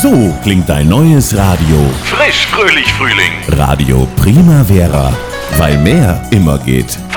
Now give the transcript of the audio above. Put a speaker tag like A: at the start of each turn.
A: So klingt dein neues Radio.
B: Frisch, fröhlich, Frühling.
A: Radio Primavera. Weil mehr immer geht.